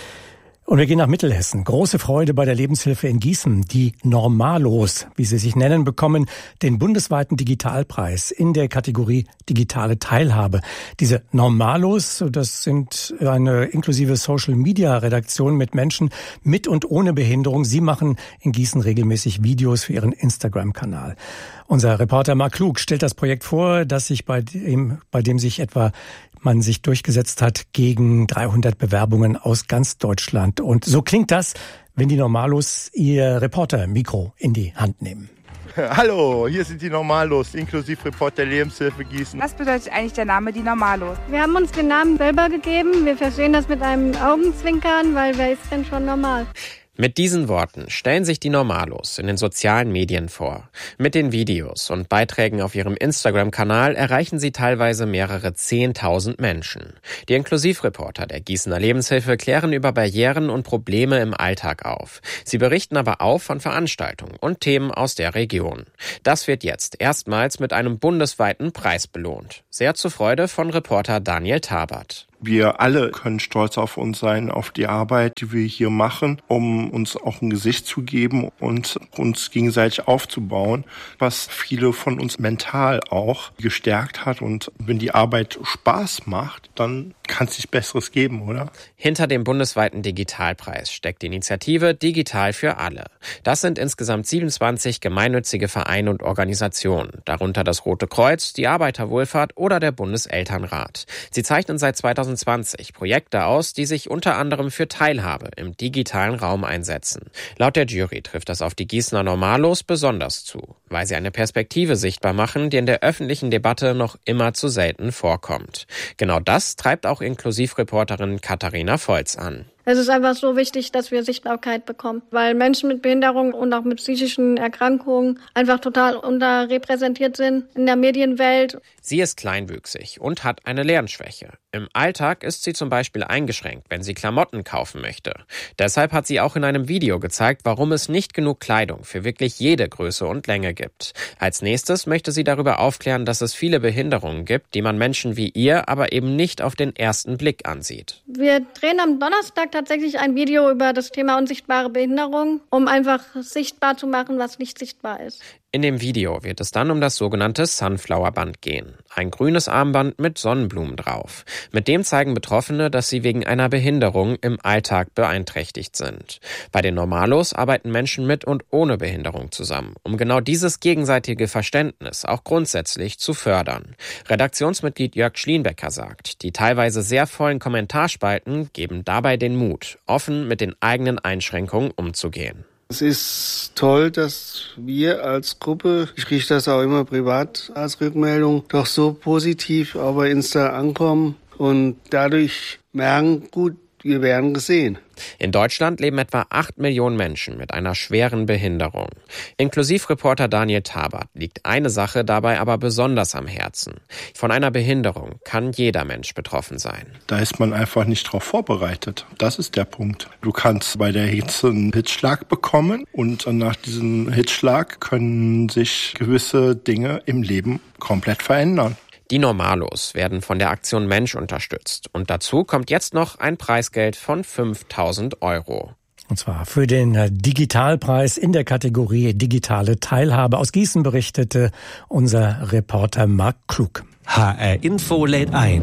Und wir gehen nach Mittelhessen. Große Freude bei der Lebenshilfe in Gießen. Die Normalos, wie sie sich nennen, bekommen den bundesweiten Digitalpreis in der Kategorie Digitale Teilhabe. Diese Normalos, das sind eine inklusive Social-Media-Redaktion mit Menschen mit und ohne Behinderung. Sie machen in Gießen regelmäßig Videos für ihren Instagram-Kanal. Unser Reporter Marc Klug stellt das Projekt vor, das sich bei dem, bei dem sich etwa man sich durchgesetzt hat gegen dreihundert Bewerbungen aus ganz Deutschland. Und so klingt das, wenn die Normalos ihr Reporter-Mikro in die Hand nehmen. Hallo, hier sind die Normalos, inklusive Reporter Lebenshilfe Gießen. Was bedeutet eigentlich der Name die Normalos? Wir haben uns den Namen selber gegeben. Wir verstehen das mit einem Augenzwinkern, weil wer ist denn schon normal? Mit diesen Worten stellen sich die Normalos in den sozialen Medien vor. Mit den Videos und Beiträgen auf ihrem Instagram-Kanal erreichen sie teilweise mehrere zehntausend Menschen. Die Inklusivreporter der Gießener Lebenshilfe klären über Barrieren und Probleme im Alltag auf. Sie berichten aber auch von Veranstaltungen und Themen aus der Region. Das wird jetzt erstmals mit einem bundesweiten Preis belohnt. Sehr zur Freude von Reporter Daniel Tabert. Wir alle können stolz auf uns sein, auf die Arbeit, die wir hier machen, um uns auch ein Gesicht zu geben und uns gegenseitig aufzubauen, was viele von uns mental auch gestärkt hat. Und wenn die Arbeit Spaß macht, dann kann es nicht Besseres geben, oder? Hinter dem bundesweiten Digitalpreis steckt die Initiative Digital für alle. Das sind insgesamt siebenundzwanzig gemeinnützige Vereine und Organisationen, darunter das Rote Kreuz, die Arbeiterwohlfahrt oder der Bundeselternrat. Sie zeichnen seit zweitausendzwanzig Projekte aus, die sich unter anderem für Teilhabe im digitalen Raum einsetzen. Laut der Jury trifft das auf die Gießener Normalos besonders zu, weil sie eine Perspektive sichtbar machen, die in der öffentlichen Debatte noch immer zu selten vorkommt. Genau das treibt auch Inklusivreporterin Katharina Volz an. Es ist einfach so wichtig, dass wir Sichtbarkeit bekommen, weil Menschen mit Behinderung und auch mit psychischen Erkrankungen einfach total unterrepräsentiert sind in der Medienwelt. Sie ist kleinwüchsig und hat eine Lernschwäche. Im Alltag ist sie zum Beispiel eingeschränkt, wenn sie Klamotten kaufen möchte. Deshalb hat sie auch in einem Video gezeigt, warum es nicht genug Kleidung für wirklich jede Größe und Länge gibt. Als nächstes möchte sie darüber aufklären, dass es viele Behinderungen gibt, die man Menschen wie ihr aber eben nicht auf den ersten Blick ansieht. Wir drehen am Donnerstag tatsächlich ein Video über das Thema unsichtbare Behinderung, um einfach sichtbar zu machen, was nicht sichtbar ist. In dem Video wird es dann um das sogenannte Sunflower-Band gehen. Ein grünes Armband mit Sonnenblumen drauf. Mit dem zeigen Betroffene, dass sie wegen einer Behinderung im Alltag beeinträchtigt sind. Bei den Normalos arbeiten Menschen mit und ohne Behinderung zusammen, um genau dieses gegenseitige Verständnis auch grundsätzlich zu fördern. Redaktionsmitglied Jörg Schlienbecker sagt, die teilweise sehr vollen Kommentarspalten geben dabei den Mut, offen mit den eigenen Einschränkungen umzugehen. Es ist toll, dass wir als Gruppe, ich kriege das auch immer privat als Rückmeldung, doch so positiv auch bei Insta ankommen und dadurch merken, gut, wir werden gesehen. In Deutschland leben etwa acht Millionen Menschen mit einer schweren Behinderung. Inklusivreporter Daniel Tabert liegt eine Sache dabei aber besonders am Herzen. Von einer Behinderung kann jeder Mensch betroffen sein. Da ist man einfach nicht drauf vorbereitet. Das ist der Punkt. Du kannst bei der Hitze einen Hitzschlag bekommen und nach diesem Hitzschlag können sich gewisse Dinge im Leben komplett verändern. Die Normalos werden von der Aktion Mensch unterstützt. Und dazu kommt jetzt noch ein Preisgeld von fünftausend Euro. Und zwar für den Digitalpreis in der Kategorie Digitale Teilhabe. Aus Gießen berichtete unser Reporter Marc Klug. H R Info lädt ein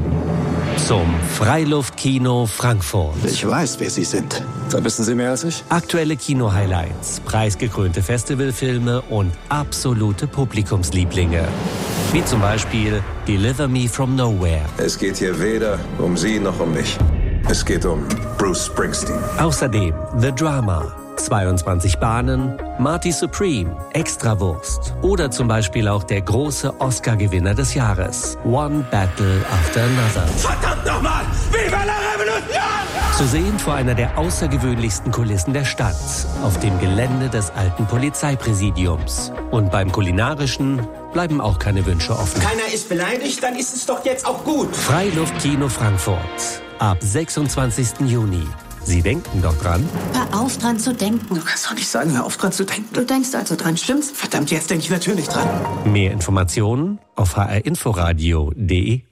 zum Freiluftkino Frankfurt. Ich weiß, wer Sie sind. Da wissen Sie mehr als ich. Aktuelle Kino-Highlights, preisgekrönte Festivalfilme und absolute Publikumslieblinge. Wie zum Beispiel Deliver Me From Nowhere. Es geht hier weder um Sie noch um mich. Es geht um Bruce Springsteen. Außerdem The Drama, zweiundzwanzig Bahnen, Marty Supreme, Extrawurst oder zum Beispiel auch der große Oscar-Gewinner des Jahres, One Battle After Another. Verdammt nochmal! Viva la Revolution! Zu sehen vor einer der außergewöhnlichsten Kulissen der Stadt, auf dem Gelände des alten Polizeipräsidiums. Und beim Kulinarischen bleiben auch keine Wünsche offen. Keiner ist beleidigt, dann ist es doch jetzt auch gut. Freiluftkino Frankfurt. Ab sechsundzwanzigsten Juni. Sie denken doch dran? Hör auf, dran zu denken. Du kannst doch nicht sagen, hör auf, dran zu denken. Du denkst also dran, stimmt's? Verdammt, jetzt denke ich natürlich dran. Mehr Informationen auf h r inforadio punkt d e.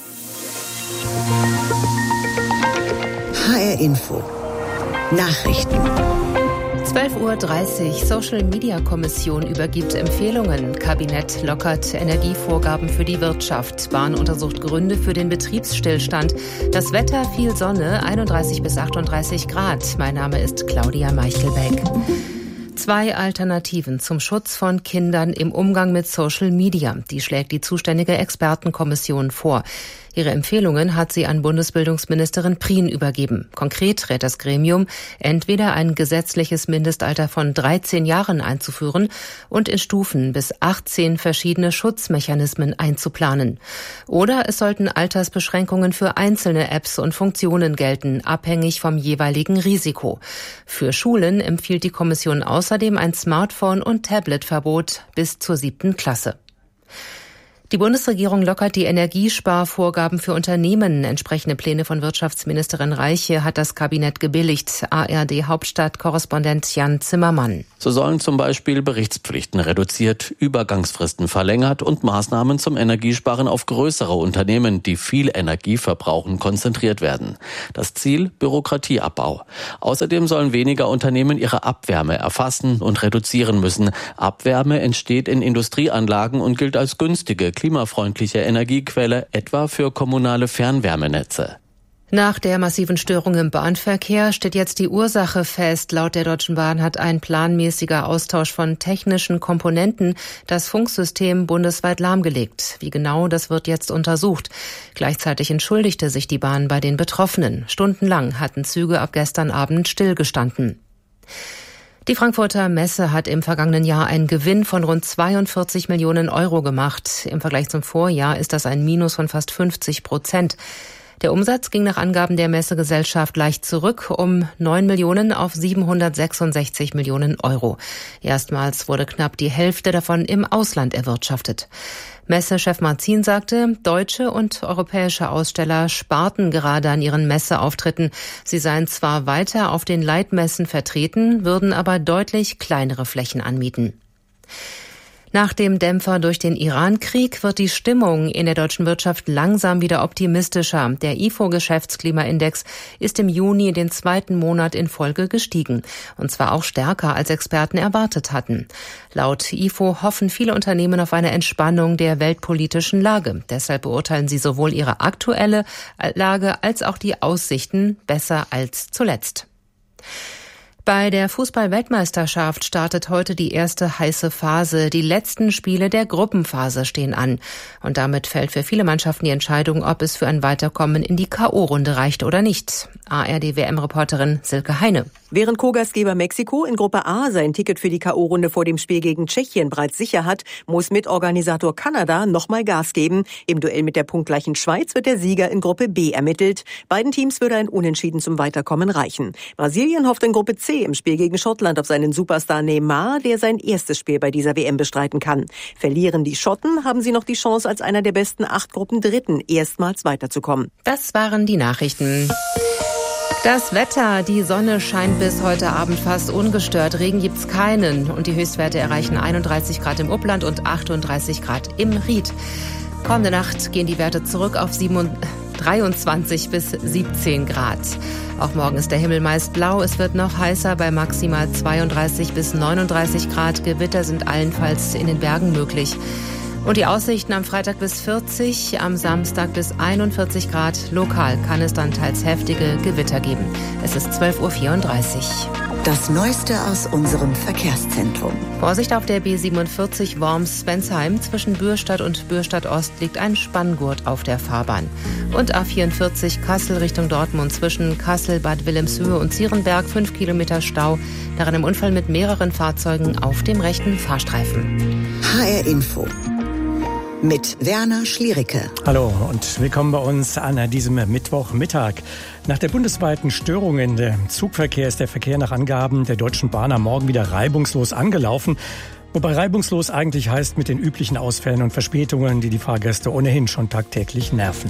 H R Info. Nachrichten. zwölf Uhr dreißig. Social-Media-Kommission übergibt Empfehlungen. Kabinett lockert Energievorgaben für die Wirtschaft. Bahn untersucht Gründe für den Betriebsstillstand. Das Wetter, viel Sonne, einunddreißig bis achtunddreißig Grad. Mein Name ist Claudia Meichelbeck. Zwei Alternativen zum Schutz von Kindern im Umgang mit Social Media. Die schlägt die zuständige Expertenkommission vor. Ihre Empfehlungen hat sie an Bundesbildungsministerin Prien übergeben. Konkret rät das Gremium, entweder ein gesetzliches Mindestalter von dreizehn Jahren einzuführen und in Stufen bis achtzehn verschiedene Schutzmechanismen einzuplanen. Oder es sollten Altersbeschränkungen für einzelne Apps und Funktionen gelten, abhängig vom jeweiligen Risiko. Für Schulen empfiehlt die Kommission außerdem ein Smartphone- und Tabletverbot bis zur siebten Klasse. Die Bundesregierung lockert die Energiesparvorgaben für Unternehmen. Entsprechende Pläne von Wirtschaftsministerin Reiche hat das Kabinett gebilligt. A R D-Hauptstadtkorrespondent Jan Zimmermann. So sollen zum Beispiel Berichtspflichten reduziert, Übergangsfristen verlängert und Maßnahmen zum Energiesparen auf größere Unternehmen, die viel Energie verbrauchen, konzentriert werden. Das Ziel: Bürokratieabbau. Außerdem sollen weniger Unternehmen ihre Abwärme erfassen und reduzieren müssen. Abwärme entsteht in Industrieanlagen und gilt als günstige, klimafreundliche Energiequelle, etwa für kommunale Fernwärmenetze. Nach der massiven Störung im Bahnverkehr steht jetzt die Ursache fest. Laut der Deutschen Bahn hat ein planmäßiger Austausch von technischen Komponenten das Funksystem bundesweit lahmgelegt. Wie genau, das wird jetzt untersucht. Gleichzeitig entschuldigte sich die Bahn bei den Betroffenen. Stundenlang hatten Züge ab gestern Abend stillgestanden. Die Frankfurter Messe hat im vergangenen Jahr einen Gewinn von rund zweiundvierzig Millionen Euro gemacht. Im Vergleich zum Vorjahr ist das ein Minus von fast fünfzig Prozent. Der Umsatz ging nach Angaben der Messegesellschaft leicht zurück, um neun Millionen auf siebenhundertsechsundsechzig Millionen Euro. Erstmals wurde knapp die Hälfte davon im Ausland erwirtschaftet. Messechef Marzin sagte, deutsche und europäische Aussteller sparten gerade an ihren Messeauftritten. Sie seien zwar weiter auf den Leitmessen vertreten, würden aber deutlich kleinere Flächen anmieten. Nach dem Dämpfer durch den Iran-Krieg wird die Stimmung in der deutschen Wirtschaft langsam wieder optimistischer. Der I F O-Geschäftsklimaindex ist im Juni den zweiten Monat in Folge gestiegen. Und zwar auch stärker, als Experten erwartet hatten. Laut I F O hoffen viele Unternehmen auf eine Entspannung der weltpolitischen Lage. Deshalb beurteilen sie sowohl ihre aktuelle Lage als auch die Aussichten besser als zuletzt. Bei der Fußball-Weltmeisterschaft startet heute die erste heiße Phase. Die letzten Spiele der Gruppenphase stehen an. Und damit fällt für viele Mannschaften die Entscheidung, ob es für ein Weiterkommen in die K O-Runde reicht oder nicht. A R D-W M-Reporterin Silke Heine. Während Co-Gastgeber Mexiko in Gruppe A sein Ticket für die K O-Runde vor dem Spiel gegen Tschechien bereits sicher hat, muss Mitorganisator Kanada nochmal Gas geben. Im Duell mit der punktgleichen Schweiz wird der Sieger in Gruppe B ermittelt. Beiden Teams würde ein Unentschieden zum Weiterkommen reichen. Brasilien hofft in Gruppe C im Spiel gegen Schottland auf seinen Superstar Neymar, der sein erstes Spiel bei dieser W M bestreiten kann. Verlieren die Schotten, haben sie noch die Chance, als einer der besten acht Gruppen Dritten erstmals weiterzukommen. Das waren die Nachrichten. Das Wetter, die Sonne scheint bis heute Abend fast ungestört, Regen gibt's keinen und die Höchstwerte erreichen einunddreißig Grad im Upland und achtunddreißig Grad im Ried. Kommende Nacht gehen die Werte zurück auf dreiundzwanzig bis siebzehn Grad. Auch morgen ist der Himmel meist blau, es wird noch heißer bei maximal zweiunddreißig bis neununddreißig Grad. Gewitter sind allenfalls in den Bergen möglich. Und die Aussichten am Freitag bis vierzig, am Samstag bis einundvierzig Grad. Lokal kann es dann teils heftige Gewitter geben. Es ist zwölf Uhr vierunddreißig. Das Neueste aus unserem Verkehrszentrum. Vorsicht auf der B siebenundvierzig Worms-Svensheim. Zwischen Bürstadt und Bürstadt-Ost liegt ein Spanngurt auf der Fahrbahn. Und A vierundvierzig Kassel Richtung Dortmund zwischen Kassel, Bad Wilhelmshöhe und Zierenberg fünf Kilometer Stau. Nach einem Unfall mit mehreren Fahrzeugen auf dem rechten Fahrstreifen. H R Info. Mit Werner Schliericke. Hallo und willkommen bei uns an diesem Mittwochmittag. Nach der bundesweiten Störung im Zugverkehr ist der Verkehr nach Angaben der Deutschen Bahn am Morgen wieder reibungslos angelaufen. Wobei reibungslos eigentlich heißt mit den üblichen Ausfällen und Verspätungen, die die Fahrgäste ohnehin schon tagtäglich nerven.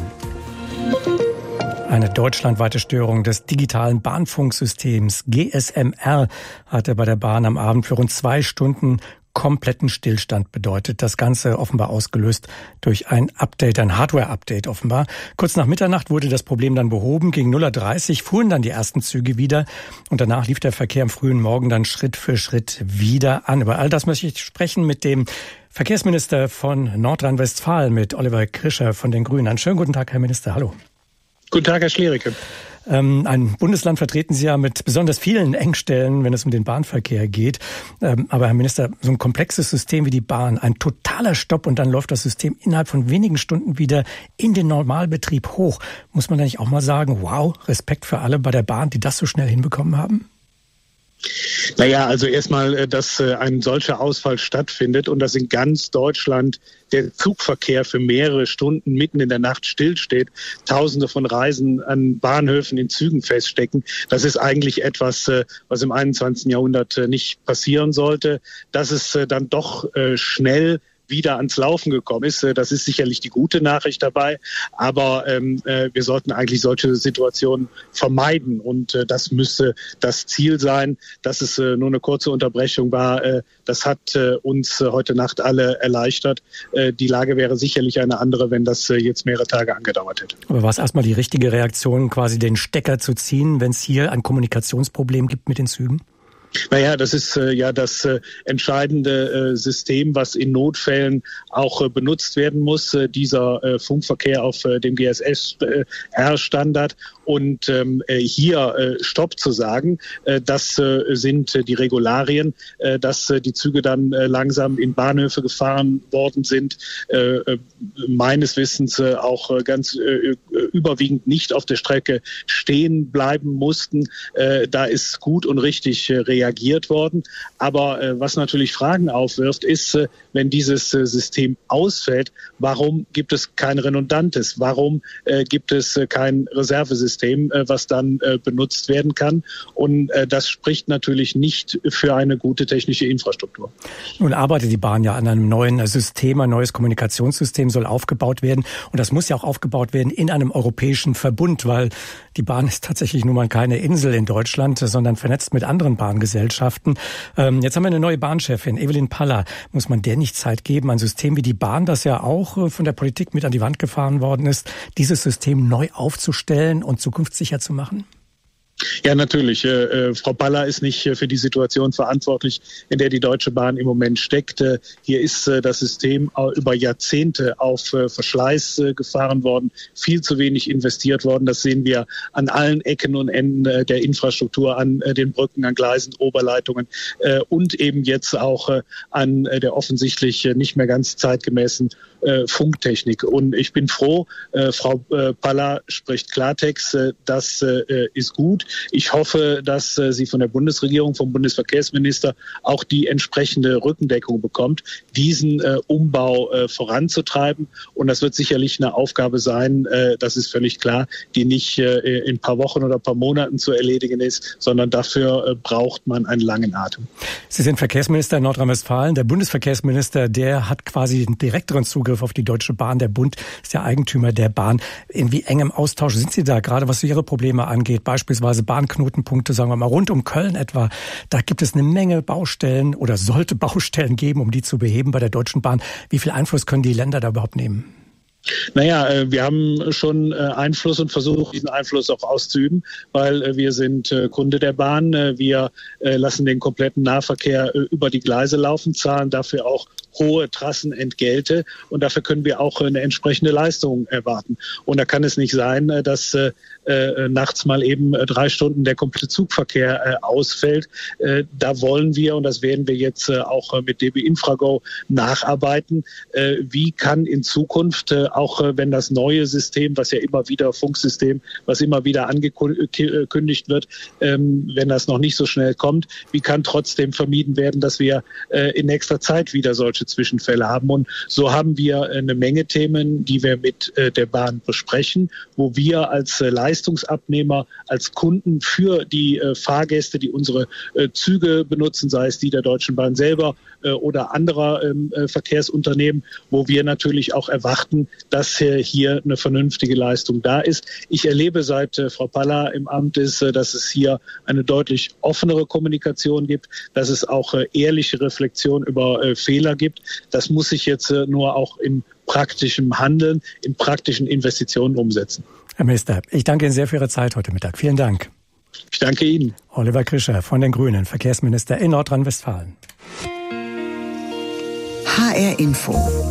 Eine deutschlandweite Störung des digitalen Bahnfunksystems G S M R hatte bei der Bahn am Abend für rund zwei Stunden kompletten Stillstand bedeutet. Das Ganze offenbar ausgelöst durch ein Update, ein Hardware-Update offenbar. Kurz nach Mitternacht wurde das Problem dann behoben. Gegen null Uhr dreißig fuhren dann die ersten Züge wieder und danach lief der Verkehr am frühen Morgen dann Schritt für Schritt wieder an. Über all das möchte ich sprechen mit dem Verkehrsminister von Nordrhein-Westfalen, mit Oliver Krischer von den Grünen. Einen schönen guten Tag, Herr Minister. Hallo. Guten Tag, Herr Schliericke. Ähm, ein Bundesland vertreten Sie ja mit besonders vielen Engstellen, wenn es um den Bahnverkehr geht. Ähm, aber Herr Minister, so ein komplexes System wie die Bahn, ein totaler Stopp und dann läuft das System innerhalb von wenigen Stunden wieder in den Normalbetrieb hoch. Muss man da nicht auch mal sagen, wow, Respekt für alle bei der Bahn, die das so schnell hinbekommen haben? Naja, also erstmal, dass ein solcher Ausfall stattfindet und dass in ganz Deutschland der Zugverkehr für mehrere Stunden mitten in der Nacht stillsteht, Tausende von Reisen an Bahnhöfen in Zügen feststecken. Das ist eigentlich etwas, was im einundzwanzigsten Jahrhundert nicht passieren sollte. Dass es dann doch schnell wieder ans Laufen gekommen ist. Das ist sicherlich die gute Nachricht dabei, aber ähm, äh, wir sollten eigentlich solche Situationen vermeiden und äh, das müsste das Ziel sein. Dass es äh, nur eine kurze Unterbrechung war, äh, das hat äh, uns äh, heute Nacht alle erleichtert. Äh, die Lage wäre sicherlich eine andere, wenn das äh, jetzt mehrere Tage angedauert hätte. Aber war es erstmal die richtige Reaktion, quasi den Stecker zu ziehen, wenn es hier ein Kommunikationsproblem gibt mit den Zügen? Naja, das ist äh, ja das äh, entscheidende äh, System, was in Notfällen auch äh, benutzt werden muss, äh, dieser äh, Funkverkehr auf äh, dem G S S R-Standard. Und ähm, hier äh, Stopp zu sagen, äh, das äh, sind äh, die Regularien, äh, dass äh, die Züge dann äh, langsam in Bahnhöfe gefahren worden sind, äh, äh, meines Wissens äh, auch äh, ganz äh, überwiegend nicht auf der Strecke stehen bleiben mussten. Äh, da ist gut und richtig äh, reagiert worden. Aber äh, was natürlich Fragen aufwirft, ist, äh, wenn dieses äh, System ausfällt, warum gibt es kein redundantes? Warum äh, gibt es äh, kein Reservesystem, was dann äh, benutzt werden kann. Und äh, das spricht natürlich nicht für eine gute technische Infrastruktur. Nun arbeitet die Bahn ja an einem neuen System, ein neues Kommunikationssystem soll aufgebaut werden. Und das muss ja auch aufgebaut werden in einem europäischen Verbund, weil die Bahn ist tatsächlich nun mal keine Insel in Deutschland, sondern vernetzt mit anderen Bahngesellschaften. Ähm, jetzt haben wir eine neue Bahnchefin, Evelyn Paller. Muss man der nicht Zeit geben, ein System wie die Bahn, das ja auch von der Politik mit an die Wand gefahren worden ist, dieses System neu aufzustellen und zukunftssicher zu machen? Ja, natürlich. Äh, Frau Paller ist nicht äh, für die Situation verantwortlich, in der die Deutsche Bahn im Moment steckt. Äh, hier ist äh, das System über Jahrzehnte auf äh, Verschleiß äh, gefahren worden, viel zu wenig investiert worden. Das sehen wir an allen Ecken und Enden äh, der Infrastruktur, an äh, den Brücken, an Gleisen, Oberleitungen äh, und eben jetzt auch äh, an äh, der offensichtlich äh, nicht mehr ganz zeitgemäßen äh, Funktechnik. Und ich bin froh, äh, Frau äh, Paller spricht Klartext, äh, das äh, ist gut. Ich hoffe, dass äh, sie von der Bundesregierung, vom Bundesverkehrsminister auch die entsprechende Rückendeckung bekommt, diesen äh, Umbau äh, voranzutreiben. Und das wird sicherlich eine Aufgabe sein, äh, das ist völlig klar, die nicht äh, in ein paar Wochen oder ein paar Monaten zu erledigen ist, sondern dafür äh, braucht man einen langen Atem. Sie sind Verkehrsminister in Nordrhein-Westfalen. Der Bundesverkehrsminister, der hat quasi den direkteren Zugriff auf die Deutsche Bahn. Der Bund ist der Eigentümer der Bahn. In wie engem Austausch sind Sie da, gerade was Ihre Probleme angeht, beispielsweise Bahnknotenpunkte, sagen wir mal, rund um Köln etwa. Da gibt es eine Menge Baustellen oder sollte Baustellen geben, um die zu beheben bei der Deutschen Bahn. Wie viel Einfluss können die Länder da überhaupt nehmen? Naja, wir haben schon Einfluss und versuchen, diesen Einfluss auch auszuüben, weil wir sind Kunde der Bahn. Wir lassen den kompletten Nahverkehr über die Gleise laufen, zahlen dafür auch hohe Trassenentgelte und dafür können wir auch eine entsprechende Leistung erwarten. Und da kann es nicht sein, dass äh, äh, nachts mal eben äh, drei Stunden der komplette Zugverkehr äh, ausfällt. Äh, da wollen wir, und das werden wir jetzt äh, auch äh, mit D B Infrago nacharbeiten, äh, wie kann in Zukunft, äh, auch äh, wenn das neue System, was ja immer wieder Funksystem, was immer wieder angekündigt wird, ähm, wenn das noch nicht so schnell kommt, wie kann trotzdem vermieden werden, dass wir äh, in nächster Zeit wieder solche Zwischenfälle haben. Und so haben wir äh, eine Menge Themen, die wir mit äh, der Bahn besprechen, wo wir als äh, Leistungsabnehmer, als Kunden für die äh, Fahrgäste, die unsere äh, Züge benutzen, sei es die der Deutschen Bahn selber äh, oder anderer ähm, äh, Verkehrsunternehmen, wo wir natürlich auch erwarten, dass äh, hier eine vernünftige Leistung da ist. Ich erlebe seit äh, Frau Palla im Amt ist, äh, dass es hier eine deutlich offenere Kommunikation gibt, dass es auch äh, ehrliche Reflexion über äh, Fehler gibt. Das muss sich jetzt äh, nur auch in praktischem Handeln, in praktischen Investitionen umsetzen. Herr Minister, ich danke Ihnen sehr für Ihre Zeit heute Mittag. Vielen Dank. Ich danke Ihnen. Oliver Krischer von den Grünen, Verkehrsminister in Nordrhein-Westfalen. H R Info.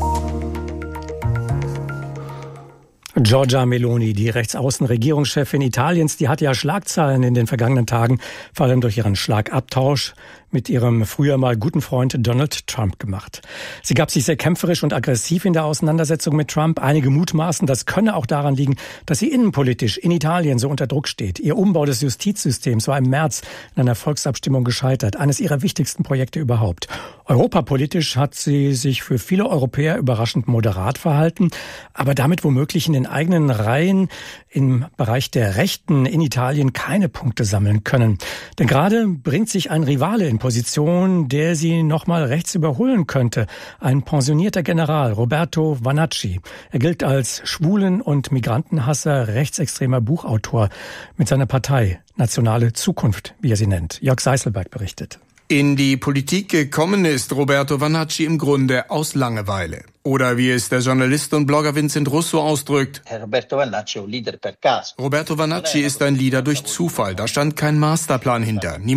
Giorgia Meloni, die Rechtsaußenregierungschefin Italiens, die hat ja Schlagzeilen in den vergangenen Tagen, vor allem durch ihren Schlagabtausch mit ihrem früher mal guten Freund Donald Trump gemacht. Sie gab sich sehr kämpferisch und aggressiv in der Auseinandersetzung mit Trump. Einige mutmaßen, das könne auch daran liegen, dass sie innenpolitisch in Italien so unter Druck steht. Ihr Umbau des Justizsystems war im März in einer Volksabstimmung gescheitert. Eines ihrer wichtigsten Projekte überhaupt. Europapolitisch hat sie sich für viele Europäer überraschend moderat verhalten, aber damit womöglich in den eigenen Reihen im Bereich der Rechten in Italien keine Punkte sammeln können. Denn gerade bringt sich ein Rivale in Position, der sie nochmal rechts überholen könnte. Ein pensionierter General, Roberto Vanacci. Er gilt als Schwulen- und Migrantenhasser, rechtsextremer Buchautor mit seiner Partei Nationale Zukunft, wie er sie nennt. Jörg Seiselberg berichtet. In die Politik gekommen ist Roberto Vanacci im Grunde aus Langeweile. Oder wie es der Journalist und Blogger Vincent Russo ausdrückt: Roberto Vanacci ist ein Leader durch Zufall, da stand kein Masterplan hinter.